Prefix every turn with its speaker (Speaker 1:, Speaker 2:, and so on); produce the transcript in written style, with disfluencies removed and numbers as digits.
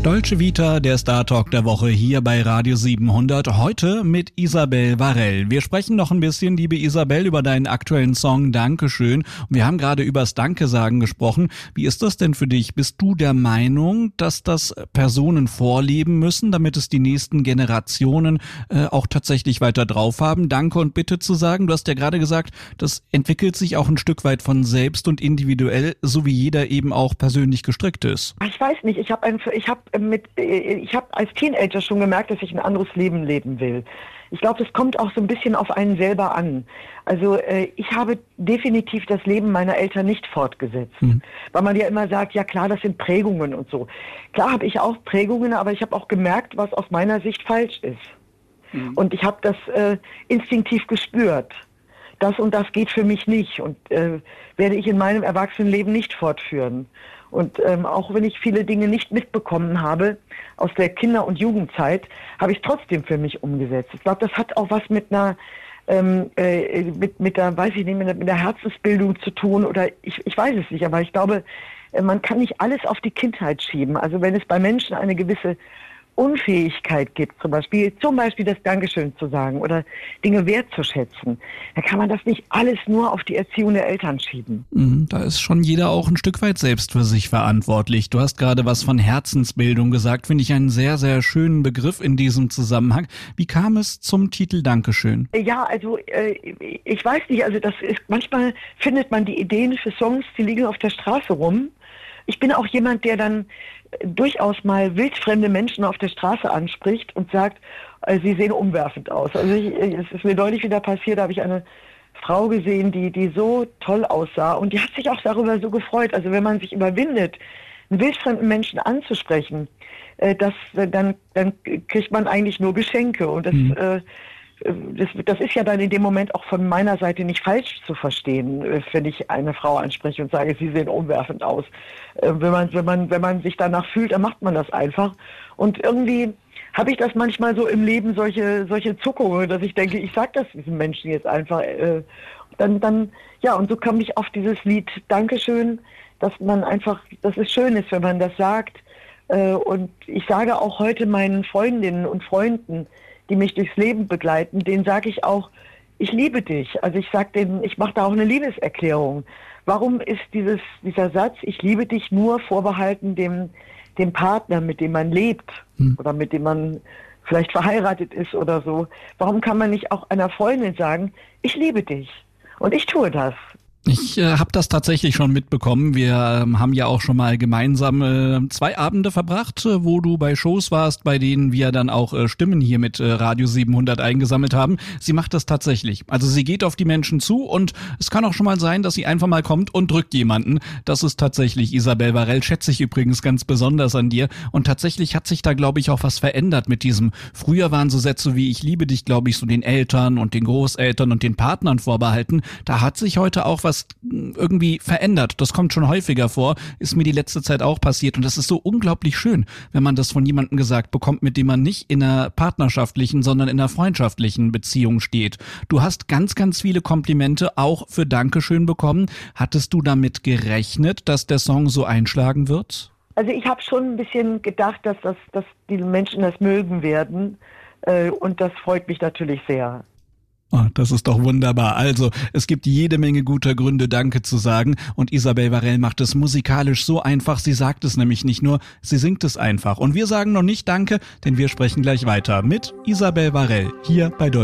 Speaker 1: Dolce Vita, der Star Talk der Woche hier bei Radio 700. Heute mit Isabel Varell. Wir sprechen noch ein bisschen, liebe Isabel, über deinen aktuellen Song Dankeschön. Und wir haben gerade übers Danke sagen gesprochen. Wie ist das denn für dich? Bist du der Meinung, dass das Personen vorleben müssen, damit es die nächsten Generationen auch tatsächlich weiter drauf haben? Danke und Bitte zu sagen. Du hast ja gerade gesagt, das entwickelt sich auch ein Stück weit von selbst und individuell, so wie jeder eben auch persönlich gestrickt ist.
Speaker 2: Ich weiß nicht. Ich habe als Teenager schon gemerkt, dass ich ein anderes Leben leben will. Ich glaube, das kommt auch so ein bisschen auf einen selber an. Also ich habe definitiv das Leben meiner Eltern nicht fortgesetzt. Weil man ja immer sagt, ja klar, das sind Prägungen und so. Klar habe ich auch Prägungen, aber ich habe auch gemerkt, was aus meiner Sicht falsch ist. Und ich habe das instinktiv gespürt. Das und das geht für mich nicht und werde ich in meinem Erwachsenenleben nicht fortführen. Und auch wenn ich viele Dinge nicht mitbekommen habe aus der Kinder- und Jugendzeit, habe ich es trotzdem für mich umgesetzt. Ich glaube, das hat auch was mit einer mit der Herzensbildung zu tun oder ich weiß es nicht, aber ich glaube, man kann nicht alles auf die Kindheit schieben. Also wenn es bei Menschen eine gewisse Unfähigkeit gibt, zum Beispiel das Dankeschön zu sagen oder Dinge wertzuschätzen, dann kann man das nicht alles nur auf die Erziehung der Eltern schieben.
Speaker 1: Da ist schon jeder auch ein Stück weit selbst für sich verantwortlich. Du hast gerade was von Herzensbildung gesagt, finde ich einen sehr, sehr schönen Begriff in diesem Zusammenhang. Wie kam es zum Titel Dankeschön?
Speaker 2: Ja, also ich weiß nicht, also manchmal findet man die Ideen für Songs, die liegen auf der Straße rum. Ich bin auch jemand, der dann durchaus mal wildfremde Menschen auf der Straße anspricht und sagt, sie sehen umwerfend aus. Also es ist mir neulich wieder passiert, da habe ich eine Frau gesehen, die so toll aussah und die hat sich auch darüber so gefreut. Also wenn man sich überwindet, einen wildfremden Menschen anzusprechen, dann kriegt man eigentlich nur Geschenke und das ist ja dann in dem Moment auch von meiner Seite nicht falsch zu verstehen, wenn ich eine Frau anspreche und sage, sie sehen umwerfend aus. Wenn man sich danach fühlt, dann macht man das einfach. Und irgendwie habe ich das manchmal so im Leben, solche Zuckungen, dass ich denke, ich sage das diesen Menschen jetzt einfach. Und so komme ich auf dieses Lied Dankeschön, dass es schön ist, wenn man das sagt. Und ich sage auch heute meinen Freundinnen und Freunden, die mich durchs Leben begleiten, denen sage ich auch, ich liebe dich. Also ich mache da auch eine Liebeserklärung. Warum ist dieser Satz, ich liebe dich, nur vorbehalten dem Partner, mit dem man lebt oder mit dem man vielleicht verheiratet ist oder so? Warum kann man nicht auch einer Freundin sagen, ich liebe dich? Und ich tue das.
Speaker 1: Ich habe das tatsächlich schon mitbekommen. Wir haben ja auch schon mal gemeinsam 2 Abende verbracht, wo du bei Shows warst, bei denen wir dann auch Stimmen hier mit Radio 700 eingesammelt haben. Sie macht das tatsächlich. Also sie geht auf die Menschen zu und es kann auch schon mal sein, dass sie einfach mal kommt und drückt jemanden. Das ist tatsächlich Isabel Varell, schätze ich übrigens ganz besonders an dir. Und tatsächlich hat sich da, glaube ich, auch was verändert mit diesem. Früher waren so Sätze wie ich liebe dich, glaube ich, so den Eltern und den Großeltern und den Partnern vorbehalten. Da hat sich heute auch was irgendwie verändert. Das kommt schon häufiger vor, ist mir die letzte Zeit auch passiert und das ist so unglaublich schön, wenn man das von jemandem gesagt bekommt, mit dem man nicht in einer partnerschaftlichen, sondern in einer freundschaftlichen Beziehung steht. Du hast ganz, ganz viele Komplimente auch für Dankeschön bekommen. Hattest du damit gerechnet, dass der Song so einschlagen wird?
Speaker 2: Also ich habe schon ein bisschen gedacht, dass die Menschen das mögen werden und das freut mich natürlich sehr.
Speaker 1: Oh, das ist doch wunderbar. Also, es gibt jede Menge guter Gründe, Danke zu sagen. Und Isabel Varell macht es musikalisch so einfach. Sie sagt es nämlich nicht nur, sie singt es einfach. Und wir sagen noch nicht Danke, denn wir sprechen gleich weiter mit Isabel Varell hier bei